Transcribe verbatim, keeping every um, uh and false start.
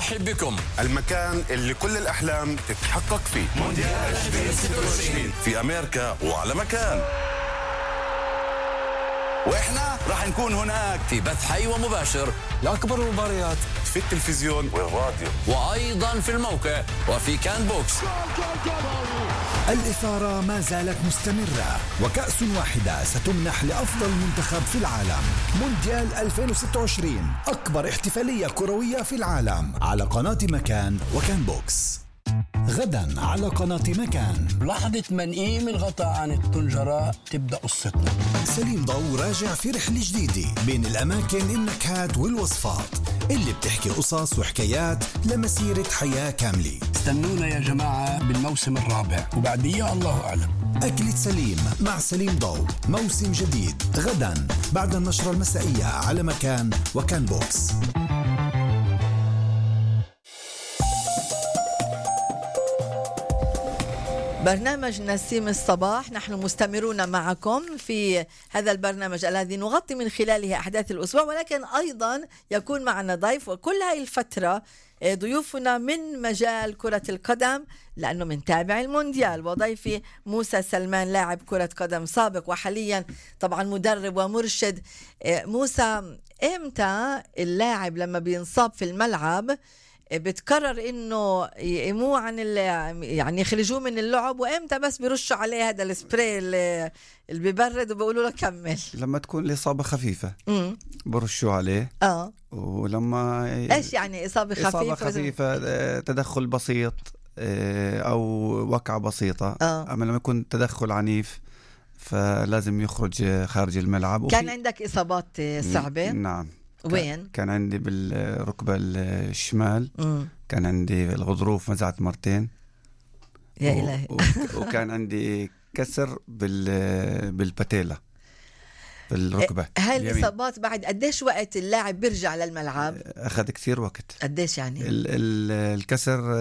نرحب بكم المكان اللي كل الأحلام تتحقق فيه. مونديال ألفين وستة وعشرين في أمريكا وعلى مكان، وإحنا راح نكون هناك في بث حي ومباشر لأكبر المباريات في التلفزيون والراديو، وأيضا في الموقع وفي كان بوكس. الإثارة ما زالت مستمرة، وكأس واحدة ستمنح لأفضل منتخب في العالم. مونديال ألفين وستة وعشرين، أكبر احتفالية كروية في العالم، على قناة مكان وكان بوكس. غدا على قناة مكان. لحظة منقيم الغطاء عن الطنجرة تبدأ قصتنا. سليم ضو راجع في رحلة جديدة بين الأماكن، النكهات والوصفات اللي بتحكي قصص وحكايات لمسيرة حياة كاملة. استنونا يا جماعة بالموسم الرابع، وبعديه الله أعلم. أكلة سليم مع سليم ضو، موسم جديد غدا بعد النشرة المسائية على مكان وكان بوكس. برنامج نسيم الصباح، نحن مستمرون معكم في هذا البرنامج الذي نغطي من خلاله أحداث الأسبوع، ولكن أيضا يكون معنا ضيف. وكل هاي الفترة ضيوفنا من مجال كرة القدم لأنه منتابع المونديال، وضيفي موسى سلمان لاعب كرة قدم سابق وحاليا طبعا مدرب ومرشد. موسى، إمتى اللاعب لما بينصاب في الملعب بتقرر انه يقيموه عن يعني يخرجوه من اللعب، وامتى بس بيرشوا عليه هذا السبراي اللي بيبرد وبيقولوا له كمل؟ لما تكون الإصابة خفيفة امم برشوا عليه. اه ولما ايش يعني إصابة خفيفة؟ إصابة خفيفة تدخل بسيط او وقعة بسيطة. آه. اما لما يكون تدخل عنيف فلازم يخرج خارج الملعب. كان عندك إصابات صعبة؟ نعم. وين؟ كان عندي بالركبة الشمال. مم. كان عندي الغضروف مزعت مرتين. يا إلهي. وكان عندي كسر بال بالباتيلا بالركبة. هاي الإصابات بعد قديش وقت اللاعب بيرجع للملعب؟ أخذ كثير وقت. قديش يعني؟ ال ال الكسر